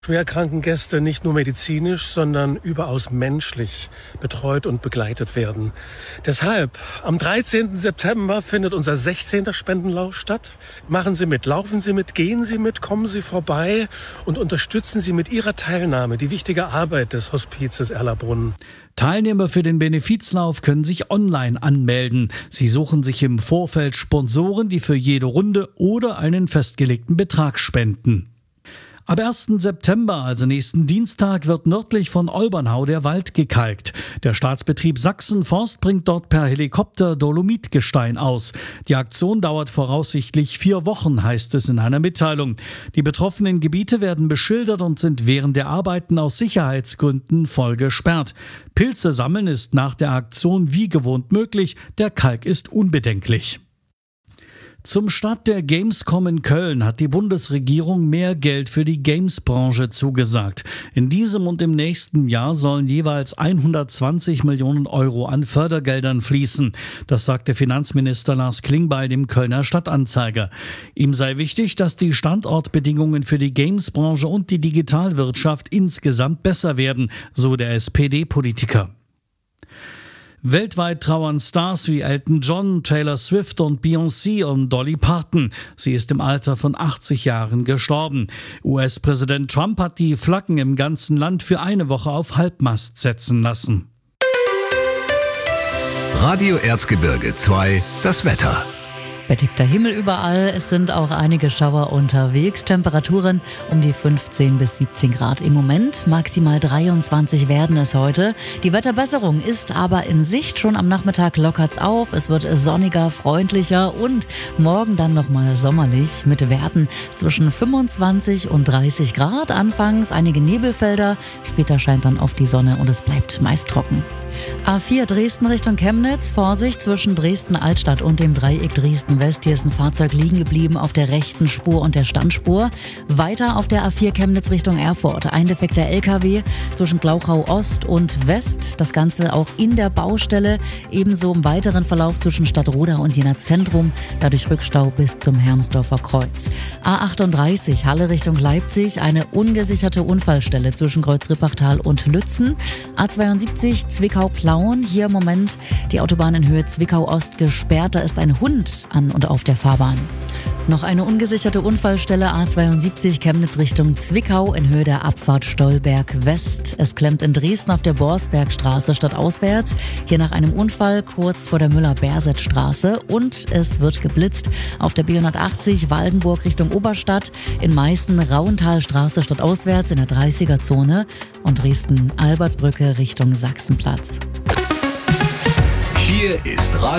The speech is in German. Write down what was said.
schwerkranken Gäste nicht nur medizinisch, sondern überaus menschlich betreut und begleitet werden. Deshalb, am 13. September findet unser 16. Spendenlauf statt. Machen Sie mit, laufen Sie mit, gehen Sie mit, kommen Sie vorbei und unterstützen Sie mit Ihrer Teilnahme die wichtige Arbeit des Hospizes Erlabrunn. Teilnehmer für den Benefizlauf können sich online anmelden. Sie suchen sich im Vorfeld Sponsoren, die für jede Runde oder einen festgelegten Betrag spenden. Ab 1. September, also nächsten Dienstag, wird nördlich von Olbernhau der Wald gekalkt. Der Staatsbetrieb Sachsenforst bringt dort per Helikopter Dolomitgestein aus. Die Aktion dauert voraussichtlich 4 Wochen, heißt es in einer Mitteilung. Die betroffenen Gebiete werden beschildert und sind während der Arbeiten aus Sicherheitsgründen voll gesperrt. Pilze sammeln ist nach der Aktion wie gewohnt möglich. Der Kalk ist unbedenklich. Zum Start der Gamescom in Köln hat die Bundesregierung mehr Geld für die Games-Branche zugesagt. In diesem und im nächsten Jahr sollen jeweils 120 Millionen Euro an Fördergeldern fließen. Das sagte Finanzminister Lars Klingbeil dem Kölner Stadtanzeiger. Ihm sei wichtig, dass die Standortbedingungen für die Games-Branche und die Digitalwirtschaft insgesamt besser werden, so der SPD-Politiker. Weltweit trauern Stars wie Elton John, Taylor Swift und Beyoncé um Dolly Parton. Sie ist im Alter von 80 Jahren gestorben. US-Präsident Trump hat die Flaggen im ganzen Land für eine Woche auf Halbmast setzen lassen. Radio Erzgebirge 2, das Wetter. Bedeckter Himmel überall, es sind auch einige Schauer unterwegs. Temperaturen um die 15 bis 17 Grad im Moment. Maximal 23 werden es heute. Die Wetterbesserung ist aber in Sicht. Schon am Nachmittag lockert's auf. Es wird sonniger, freundlicher und morgen dann nochmal sommerlich mit Werten zwischen 25 und 30 Grad. Anfangs einige Nebelfelder, später scheint dann oft die Sonne und es bleibt meist trocken. A4 Dresden Richtung Chemnitz. Vorsicht zwischen Dresden-Altstadt und dem Dreieck Dresden-West. Hier ist ein Fahrzeug liegen geblieben auf der rechten Spur und der Standspur. Weiter auf der A4 Chemnitz Richtung Erfurt. Ein defekter LKW zwischen Glauchau Ost und West. Das Ganze auch in der Baustelle. Ebenso im weiteren Verlauf zwischen Stadtroda und Jena Zentrum. Dadurch Rückstau bis zum Hermsdorfer Kreuz. A38 Halle Richtung Leipzig. Eine ungesicherte Unfallstelle zwischen Kreuz-Rippachtal und Lützen. A72 Zwickau-Plauen. Hier im Moment die Autobahn in Höhe Zwickau-Ost gesperrt. Da ist ein Hund an und auf der Fahrbahn. Noch eine ungesicherte Unfallstelle A72 Chemnitz Richtung Zwickau in Höhe der Abfahrt Stolberg West. Es klemmt in Dresden auf der Borsbergstraße stadtauswärts. Hier nach einem Unfall kurz vor der Müller-Berset-Straße. Und es wird geblitzt auf der B180 Waldenburg Richtung Oberstadt. In Meißen Rauenthalstraße stadtauswärts in der 30er-Zone. Und Dresden-Albertbrücke Richtung Sachsenplatz. Hier ist Radio